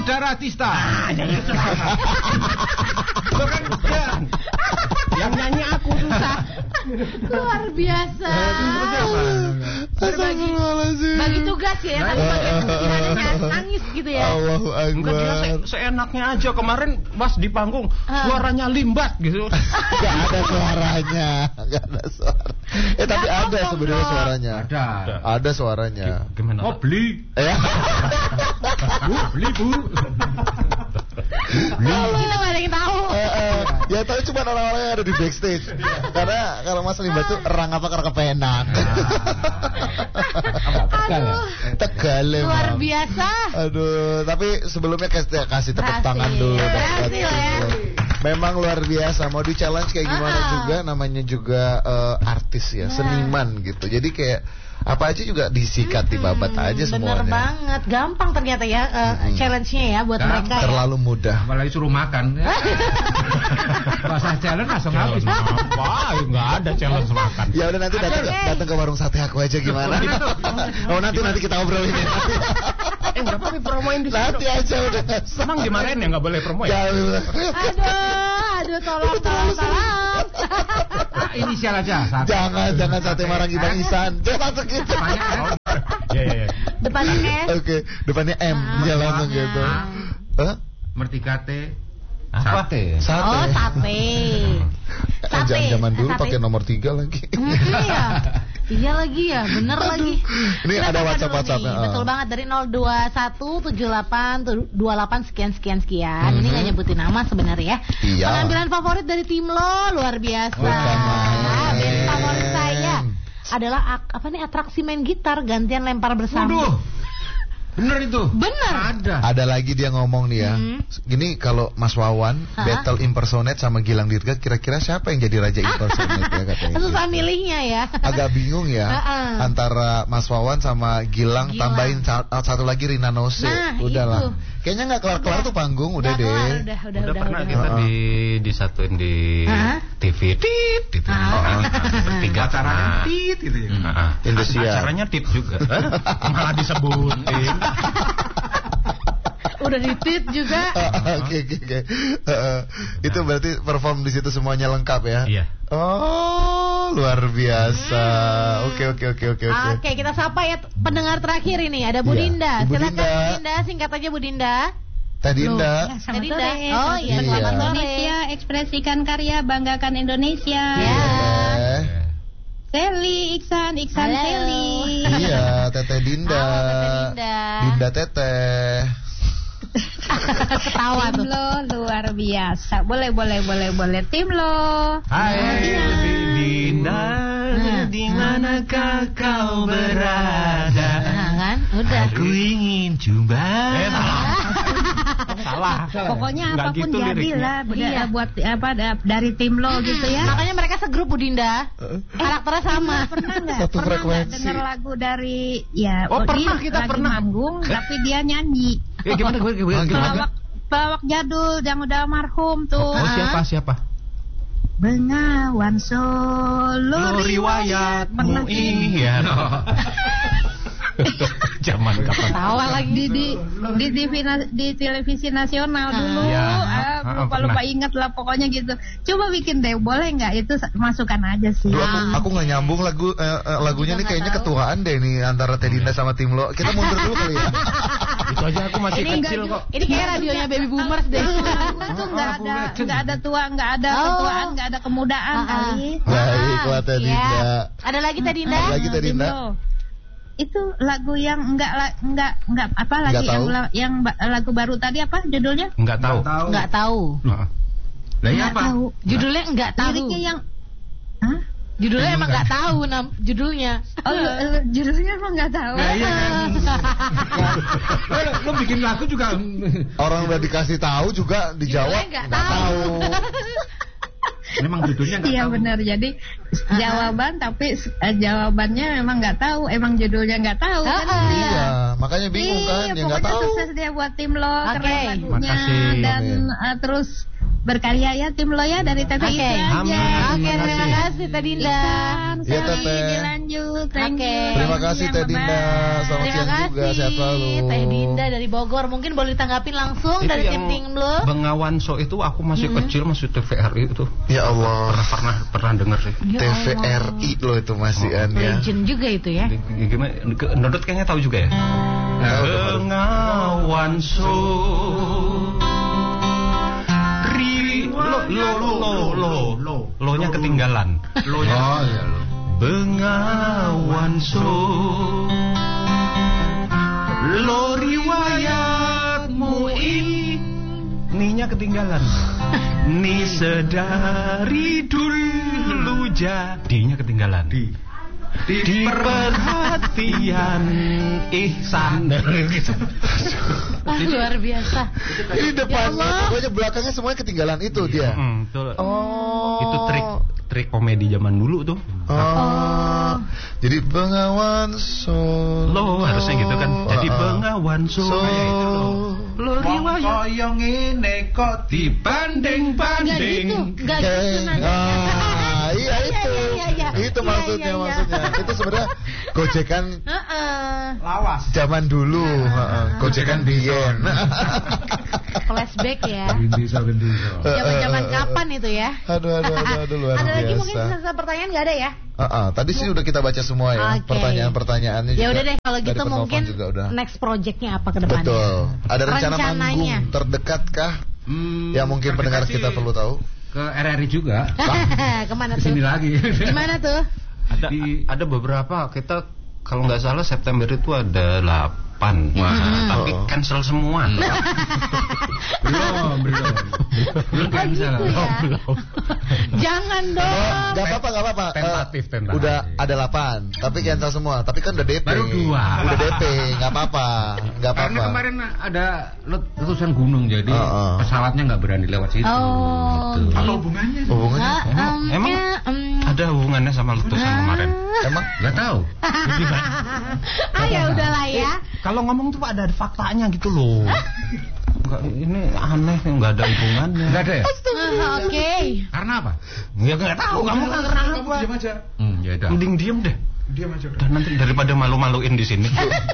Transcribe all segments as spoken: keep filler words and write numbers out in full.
Saudara Tista. Bukan dia. Yang nyanyi aku susah. Luar biasa. Berbagi bagi tugas ya, tapi bagian nangis gitu ya. Allahu Enggak, dia Akbar. se- seenaknya aja. Kemarin pas di panggung suaranya limbat gitu. Gak ada suaranya, gak ada suara. Eh tapi Gak ada ngomong sebenarnya dong. suaranya. Ada. Ada suaranya. Gimana? Oh, beli. Eh, Bu, beli, Bu. Kita gak ada yang tahu. eh, eh, ya tahu cuma orang-orang yang ada di backstage. Karena kalau Mas Limba tuh erang apa karena kepenak. Aduh, Tegal luar emang. biasa. Aduh, tapi sebelumnya kasih, kasih tepuk Berhasil. tangan dulu. Berhasil ya. Memang luar biasa. Mau di challenge kayak gimana Ah. juga, namanya juga eh, artis ya, Nah. seniman gitu. Jadi kayak apa aja juga disikat, dibabat aja Bener semuanya. banget, gampang ternyata ya uh, Mm-mm. challenge-nya ya buat Gampang. mereka ya. Terlalu mudah. Apalagi suruh makan. Pas challenge langsung habis. Apa? Enggak ada challenge makan. Ya udah nanti datang Oke. datang ke warung sate aku aja gimana? Oh nanti nanti kita obrolin ya. Eh, enggak apa-apa promoin di Nanti situ. aja udah. Emang dimarahin ya enggak boleh promo ya? Ya, Aduh, aduh tolong tolong tolong. Ah, inisial aja. Sate. jangan jangan sate marangi Bang Isan. Jangan segitu. Depannya S. Ya ya ya. Depannya S. Oke, depannya M, Ah. ya langsung gitu. Ah. Hah? Mertikate. Apa? Sate. Sate. Oh, sate. Eh, Sate. Jangan zaman dulu Sate. pakai nomor tiga lagi. Hmm, iya. Iya lagi ya, bener Aduh. lagi. Ini Kita ada buka WhatsApp- dulu WhatsApp-nya, nih. ah. Betul banget dari nol dua satu tujuh delapan dua delapan sekian sekian sekian. Ini Mhm. nggak nyebutin nama sebenarnya. Iya. Pengambilan favorit dari tim lo luar biasa. Udah main. Band favorit saya adalah ak- apa nih atraksi main gitar gantian lempar bersama. Waduh. Bener itu. Bener. Ada. Ada lagi dia ngomong nih ya. Hmm. Gini kalau Mas Wawan Hah? battle impersonate sama Gilang Dirgat, kira-kira siapa yang jadi raja impersonate ya katanya. Susah gitu. milihnya ya. Agak bingung ya Ha-ha. antara Mas Wawan sama Gilang, Gilang. tambahin sa- satu lagi Rina Nose. Nah, Udahlah. itu. Kayaknya nggak kelar-kelar tuh panggung, udah Nggak deh. kelar, udah, udah, Udah, udah, pernah udah. kita Heeh. di disatuin di Hah? T V tit gitu. Ah. Bertiga Acaranya pernah. tit gitu ya. Heeh. Indosiar. Acaranya tit juga. Malah disebutin. Udah ditit juga. Oke oke oke. Heeh. Itu berarti perform di situ semuanya lengkap ya? Iya. Oh, luar biasa. Hmm. Oke oke oke oke oke. Oke, kita sapa ya pendengar terakhir ini. Ada Bu Iya, Dinda. Bu Silakan Dinda. Bu Dinda, singkat aja Bu Dinda. Teh Dinda. Teh Dinda. Oh iya, Iya. selamat sore. Indonesia, ekspresikan karya, banggakan Indonesia. Ya. Eh, Seli, Iksan, Iksan Halo. Seli. Iya, Teteh Dinda. Halo, Teteh Dinda. Dinda Teteh. Ketawa Tim tuh. lo luar biasa. Boleh, boleh, boleh, boleh. Tim lo. Hai Dinda, Nah. di manakah kau berada? Nah, kan? Udah. Aku ingin coba. Eh, salah. Salah. Pokoknya Nggak apapun gitu jadi liriknya. lah beda- Iya. buat apa da- dari tim lo gitu ya. Makanya mereka segrup Bu Dinda. Karakternya sama. Pernah nggak? Satu Pernah nggak frekuensi. dengar lagu dari ya? Oh, pernah, dia kita lagi pernah. manggung, tapi dia nyanyi. Eh, gimana gue gimana? Pelawak, pelawak jadul yang udah almarhum tuh. Oh, siapa siapa? Bengawan Solo Lo riwayatmu iya. Zaman kapan? Tawa lagi. di di di T V na- di televisi nasional dulu. Iya. Ah, Ah, lupa pernah. lupa ingat lah pokoknya gitu. Coba bikin deh, boleh nggak? Itu sa- masukkan aja sih. Duh, aku, aku nggak nyambung lagu eh, eh, lagunya nih Juga kayaknya nggak tahu. ketuaan deh nih antara Teh Dinda sama tim lo. Kita mundur dulu kali ya. Itu aja aku masih Ini kecil enggak kok. Ini kayak radionya Baby Boomers deh. Itu nggak ada nggak ada tua, nggak ada Oh. ketuaan, nggak ada kemudaan Ah, ah. kali. Baiklah Teh Iya. Dinda. Ada lagi Teh Dinda? Ada lagi Teh Dinda. Tim lo. Itu lagu yang enggak la- enggak enggak apa lagi Nggak yang tahu. la- yang ba- lagu baru tadi apa judulnya? Enggak tahu. Enggak tahu. Heeh. Lah iya Nggak apa? tahu. Judulnya enggak tahu. Liriknya yang Hah? Judulnya emang enggak tahu nam judulnya. Oh, lu- lu- judulnya emang nggak tahu. Nah, iya kan. Lo, lo bikin lagu juga. Orang udah dikasih tahu juga dijawab Judulnya nggak nggak tahu. Memang judulnya nggak Iya tahu. benar. Jadi jawaban tapi eh, jawabannya memang nggak tahu. Emang judulnya nggak tahu kan? Ah, Iya. Iya, makanya bingung kan, Iya, ya nggak pokoknya tahu. sukses dia buat tim lo, Oke. keren lagunya Makasih. dan Amin. eh, terus berkarya ya tim lo ya dari Teteh Oke. itu aja. Amin. Oke, Terima terima kasih. kasih Teh Dinda. Iya, Sekali Teteh. dilanjut. Thank Oke. you. Terima kasih Teh Bye-bye. Dinda. Selamat Terima siang juga, kasih sehat selalu. Teh Dinda dari Bogor. Mungkin boleh ditanggapin langsung Itu dari yang tim tim lo. Bengawan So itu aku masih kecil, masih T V R I itu. Ya Allah, Pernah pernah pernah denger sih. Ya T V R I Allah. loh itu masih an ya. Legend juga itu ya. Di- Gimana? Ke- Dodot kayaknya tahu juga ya. Bengawan So. Ri lo lo lo lo lo lo nya ketinggalan. Lo nya. Oh iya lo. Bengawan So. Lo riwayatmu ini Ni-nya ketinggalan. Ni sedari dulu jadinya ketinggalan. Di di perhatian ihsan. Ah, luar biasa. Ini Ya depan, Allah. pokoknya belakangnya semuanya ketinggalan itu dia. Hmm, betul. Oh. Itu trik trik komedi zaman dulu tuh. Oh. Jadi Bengawan Solo. Lo harusnya gitu kan. Jadi Ah, ah. Bengawan So. Kayak itu lo. Lo riwayat Koyong ini kok dibanding-banding. Enggak gitu, enggak gitu Kayak- nadanya. Ah, iya itu. Iya, iya, iya. Itu Iya, maksudnya, iya, iya. maksudnya. Itu sebenarnya gojekan Heeh. lawas. zaman dulu, heeh. Gojekan Bien. Flashback ya. Gendisa gendisa. Zaman-zaman kapan itu ya? Aduh, aduh, aduh, aduh, luar Ada lagi biasa. mungkin sisa pertanyaan nggak ada ya? Heeh, tadi sih udah kita baca semua ya. Oke. Pertanyaan-pertanyaannya juga. Ya udah deh kalau dari gitu penelpon mungkin juga udah. next projectnya apa ke depannya? Betul. Ada rencana Rencananya. manggung terdekat kah? Hmm, Yang mungkin pendengar terdekat kita sih perlu tahu. ke R R I juga. Kemana Di tuh? sini lagi. Gimana tuh? Ada Di- ada beberapa kita kalau nggak salah September itu ada delapan. Wah, Hmm. tapi Oh. cancel semua. Belum, belum. Belum Oh cancel. gitu ya. Jangan Oh, dong. gak apa-apa, gak apa-apa. Tentatif, Eh, tentatif. Udah ada delapan, tapi cancel semua. Tapi kan udah D P. Baru dua. Udah D P, gak apa-apa, gak Karena apa-apa. kemarin ada let- letusan gunung jadi Oh, oh. pesawatnya nggak berani lewat situ. Oh, Gitu. gitu. hubungannya? Hubungannya? Ah, Emang, em, emang ya, em. ada hubungannya sama letusan kemarin? Emang? Nggak tahu. Ah ya udahlah ya. Kalau ngomong tuh ada faktanya gitu loh. Enggak, ini aneh, nggak ada hubungannya. Nggak ada ya? Ah, Oke. Karena apa? Ya nggak tahu kamu kan kenapa. Diam aja. Hmm, ya udah. Mending diem deh. Diam aja. Dan nanti daripada malu-maluin di sini.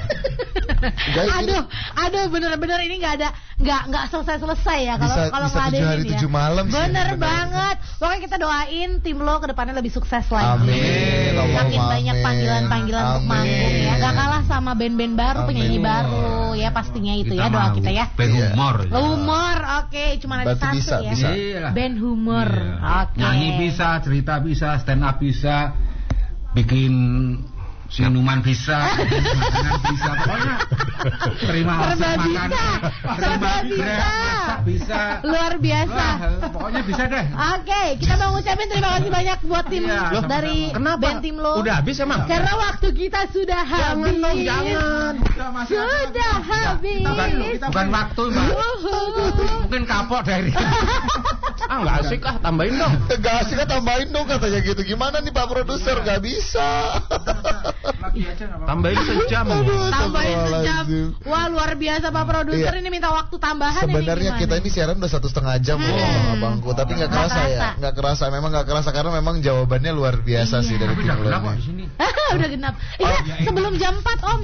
Guys, ini Aduh, aduh bener-bener ini nggak ada nggak nggak selesai-selesai ya kalau Bisa- kalau bisa nggak ada tujuh hari, ini ya. tujuh malam sih, Bener bener. banget. Pokoknya kita doain tim lo ke depannya lebih sukses lagi. Amin. Makin Allahumma banyak amin. panggilan-panggilan untuk Amin. manggung ya. Gak kalah sama band-band baru, Amin. penyanyi baru ya pastinya itu ya doa mau kita ya. band Iya. humor. Humor, oke, cuma ada Berarti satu bisa, ya. bisa. Iyalah. Band humor, Iya. oke. Nyanyi bisa, cerita bisa, stand up bisa, bikin minuman bisa, bikin makanan bisa, pokoknya terima Serba hasil bisa, makanan, serba terima bisa. grab, masak bisa, Luar biasa. Wah, pokoknya bisa deh. Oke, kita mau ngucapin terima kasih banyak buat tim Iya, sama-sama. dari band tim lo. Udah habis emang? Karena waktu kita sudah habis. dong, jangan. Kita masih ada- Sudah habis. Bukan, bukan waktu, Mbak. Uhuh. Mungkin kapok dari. Ah nggak asik ah, tambahin dong. Gak asik kan tambahin dong katanya gitu. Gimana nih Pak Produser? Gak bisa. Lagi aja nggak apa-apa. Tambahin sejam. Aduh, Tambahin sejam. astagfirullahaladzim. Wah luar biasa Pak Produser Iya. ini minta waktu tambahan. Sebenarnya ini kita gimana? ini siaran udah satu setengah jam loh Hmm. abangku, tapi nggak Nggak kerasa ya, kerasa. nggak kerasa. Memang nggak kerasa karena memang jawabannya luar biasa Iya. sih dari Tapi tim udah lo kenapa ini. di sini? Udah genap. Iya, sebelum jam empat Om.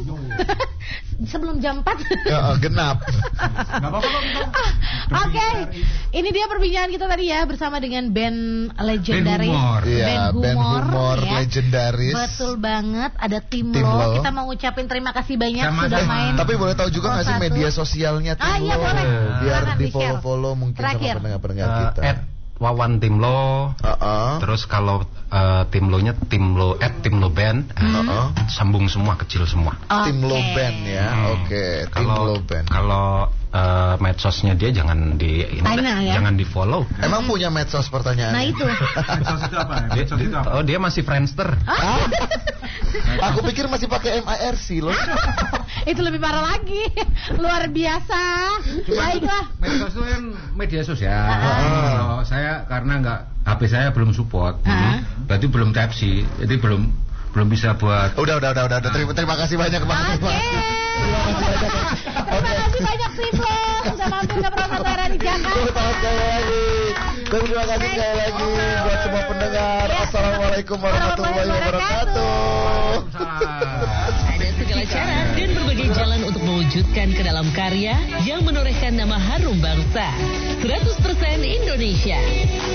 Sebelum jam empat. Ya, eh, genap. Nggak apa-apa kok. kita. Oke, ini dia perbincangan kita tadi ya bersama dengan band legendaris, Band humor. Iya, band humor ya. legendaris. Betul banget, ada tim, Tim lo. lo. Kita mau ngucapin terima kasih banyak Sama-sama. sudah main. Tapi boleh tahu juga nggak sih satu. media sosialnya tim Ah, iya, lo? boleh. Biar Silakan, di di-share. follow-follow mungkin Terakhir. sama pendengar-pendengar Eh, kita. at Wawan Timlo. Uh-uh. Terus kalau eh, tim lo-nya tim lo at tim lo band, eh, Uh-uh. sambung semua, kecil semua. Tim lo Oke. band ya. Hmm. Oke, tim Kalau lo band. kalau eh, medsosnya dia jangan di ini, Tanya, ya. jangan di follow. Emang punya medsos pertanyaan? Nah itu. Medsos itu apa? Dia, Medsos itu apa? oh dia masih Friendster. Ah? Aku pikir masih pakai M I R C loh. Itu lebih parah lagi. Luar biasa. Baiklah. Medsos itu kan media sosial. Ah. Kalau saya karena nggak H P saya belum support, Ah. berarti belum Type C, jadi belum belum bisa buat. Udah, udah, udah, udah, udah. Terima, terima kasih banyak Bang. Oke. Terima kasih banyak. Terima kasih banyak tim lo sudah mampir ke Promotora di Jakarta. Tepuk tangan sekali lagi. Dan terima kasih sekali lagi buat semua pendengar. Assalamualaikum warahmatullahi wabarakatuh. Ada segala cara dan berbagai jalan untuk mewujudkan ke dalam karya yang menorehkan nama harum bangsa. seratus persen Indonesia.